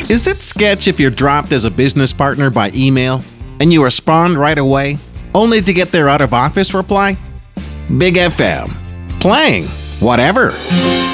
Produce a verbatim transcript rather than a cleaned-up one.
Is it sketch if you're dropped as a business partner by email and you respond right away, only to get their out-of-office reply? Big F M. Playing whatever.